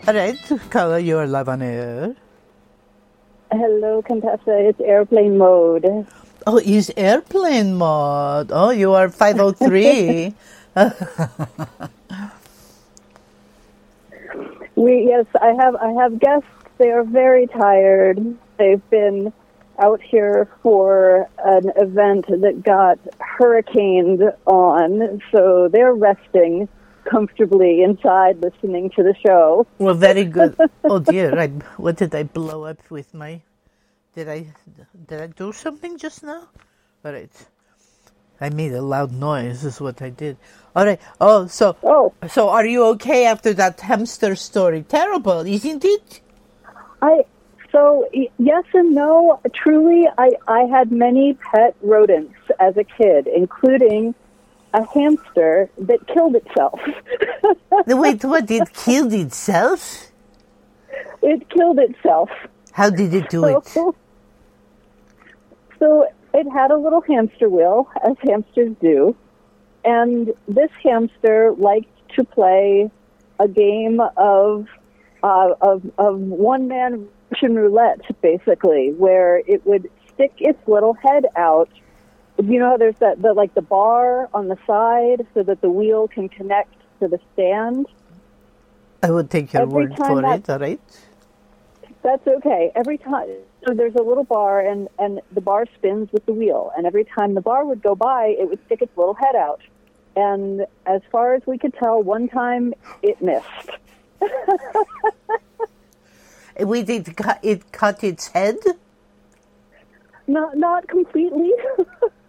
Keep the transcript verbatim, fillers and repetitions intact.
All right, Carla, you are live on air. Hello, Contessa. It's airplane mode. Oh, it's airplane mode. Oh, you are five oh three. we yes, I have I have guests. They are very tired. They've been out here for an event that got hurricaned on, so they're resting comfortably inside listening to the show. Well, very good. Oh dear, I, what did I blow up with my... Did I did I do something just now? All right. I made a loud noise is what I did. All right. Oh, so Oh. so are you okay after that hamster story? Terrible, isn't it? I so yes and no. Truly, I I had many pet rodents as a kid, including a hamster that killed itself. Wait, what? It killed itself? It killed itself. How did it do it? So, so it had a little hamster wheel, as hamsters do, and this hamster liked to play a game of uh, of, of one-man Russian roulette, basically, where it would stick its little head out. You know how there's that, the, like the bar on the side so that the wheel can connect to the stand? I would take your Every word time for that- it, all right? That's okay. Every time, so there's a little bar, and, and the bar spins with the wheel. And every time the bar would go by, it would stick its little head out. And as far as we could tell, one time it missed. Wait, it cut, it cut its head? Not not completely.